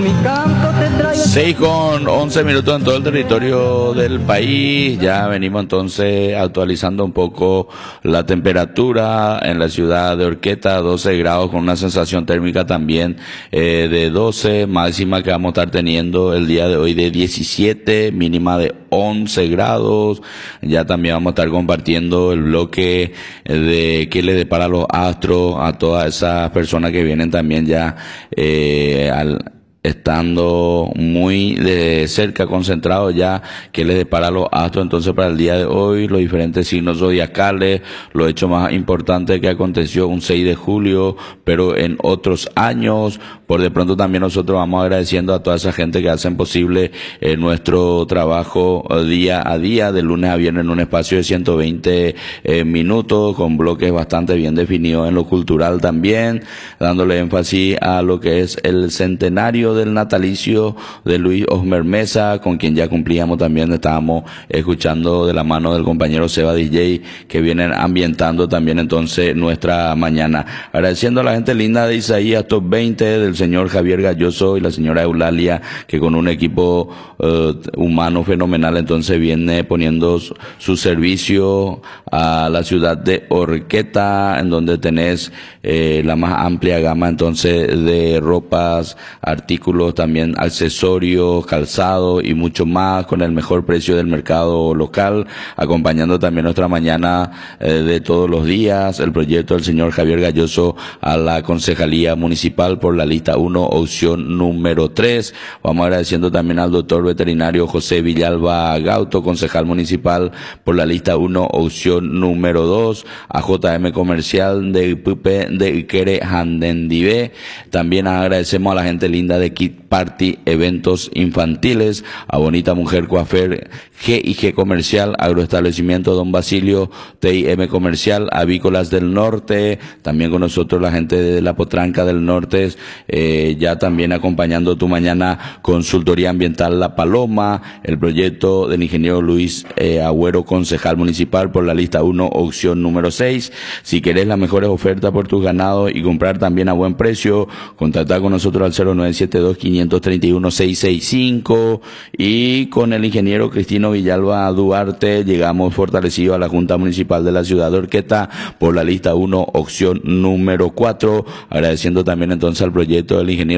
6 con 11 minutos en todo el territorio del país. Ya venimos entonces actualizando un poco la temperatura en la ciudad de Horqueta, 12 grados con una sensación térmica también de 12, máxima que vamos a estar teniendo el día de hoy de 17, mínima de 11 grados. Ya también vamos a estar compartiendo el bloque de qué le depara los astros a todas esas personas que vienen también ya estando muy de cerca concentrados ya que les depara los astros entonces para el día de hoy, los diferentes signos zodiacales, lo hecho más importante que aconteció un 6 de julio, pero en otros años. Por de pronto también nosotros vamos agradeciendo a toda esa gente que hacen posible nuestro trabajo día a día, de lunes a viernes en un espacio de 120 minutos, con bloques bastante bien definidos en lo cultural también, dándole énfasis a lo que es el centenario del natalicio de Luis Osmer Mesa, con quien ya cumplíamos también, estábamos escuchando de la mano del compañero Seba DJ, que vienen ambientando también entonces nuestra mañana. Agradeciendo a la gente linda de Isaías Top 20, del señor Javier Galloso y la señora Eulalia, que con un equipo humano fenomenal entonces viene poniendo su servicio a la ciudad de Horqueta, en donde tenés la más amplia gama entonces de ropas, artículos, también accesorios, calzado y mucho más, con el mejor precio del mercado local, acompañando también nuestra mañana de todos los días, el proyecto del señor Javier Galloso a la Concejalía Municipal por la lista 1, opción número 3. Vamos agradeciendo también al doctor veterinario José Villalba Gauto, concejal municipal por la lista 1, opción número 2, a JM Comercial de Pupe de Iquere Handendive. También agradecemos a la gente linda de Kit Party Eventos Infantiles, a Bonita Mujer Coafer, G&G Comercial, Agroestablecimiento Don Basilio, TIM Comercial, Avícolas del Norte, también con nosotros la gente de la Potranca del Norte, ya también acompañando tu mañana, Consultoría Ambiental La Paloma, el proyecto del ingeniero Luis Agüero, concejal municipal por la lista 1, opción número 6. Si querés las mejores ofertas por tus ganados y comprar también a buen precio, contacta con nosotros al 0972-531-665, y con el ingeniero Cristino Villalba Duarte llegamos fortalecidos a la Junta Municipal de la ciudad de Horqueta por la lista 1, opción número 4, agradeciendo también entonces al proyecto del ingeniero